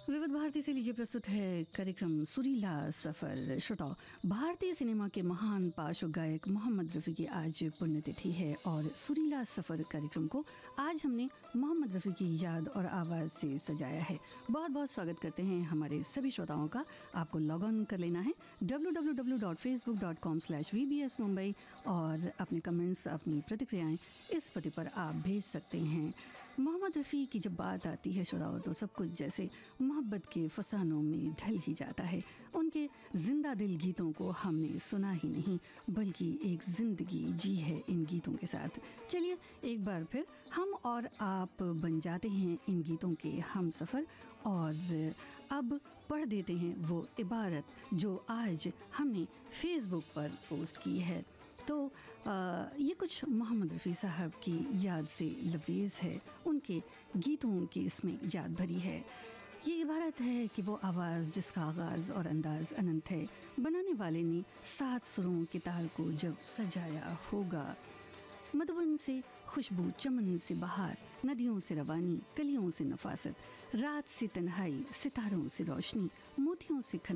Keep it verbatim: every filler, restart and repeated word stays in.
विविध भारती से लीजिए प्रस्तुत है कार्यक्रम सुरीला सफ़र। श्रोताओ, भारतीय सिनेमा के महान पार्श्व गायक मोहम्मद रफ़ी की आज पुण्यतिथि है और सुरीला सफ़र कार्यक्रम को आज हमने मोहम्मद रफ़ी की याद और आवाज़ से सजाया है। बहुत बहुत स्वागत करते हैं हमारे सभी श्रोताओं का। आपको लॉग ऑन कर लेना है W W W dot Facebook dot com slash we B S Mumbai और अपने कमेंट्स, अपनी प्रतिक्रियाएँ इस पते पर आप भेज सकते हैं। मोहम्मद रफ़ी की जब बात आती है श्रोताओं, तो सब कुछ जैसे मोहब्बत के फसानों में ढल ही जाता है। उनके जिंदा दिल गीतों को हमने सुना ही नहीं बल्कि एक ज़िंदगी जी है इन गीतों के साथ। चलिए एक बार फिर हम और आप बन जाते हैं इन गीतों के हम सफ़र और अब पढ़ देते हैं वो इबारत जो आज हमने फेसबुक पर पोस्ट की है। तो आ, ये कुछ मोहम्मद रफ़ी साहब की याद से लबरेज़ है, उनके गीतों की इसमें याद भरी है। ये इबारत है कि वो आवाज़ जिसका आगाज़ और अंदाज़ अनंत है, बनाने वाले ने सात सुरों के ताल को जब सजाया होगा। मधुबन से खुशबू, चमन से बहार, नदियों से रवानी, कलियों से नफासत, रात से तन्हाई, सितारों से रोशनी, मोतियों से